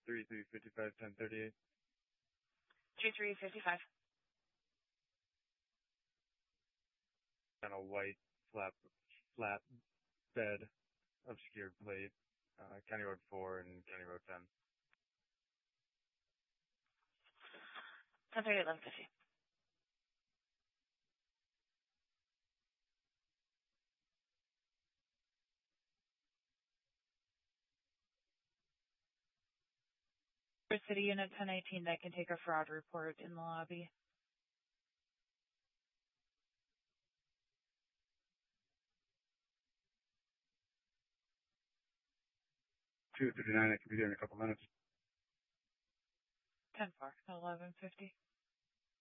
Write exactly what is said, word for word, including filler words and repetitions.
three three fifty-five ten thirty-eight. three three fifty-five. On a white flat flat bed obscured plate, uh, County Road four and County Road ten. ten thirty, eleven fifty. For City Unit ten eighteen, that can take a fraud report in the lobby. two thirty-nine, I can be there in a couple minutes. ten four, eleven fifty.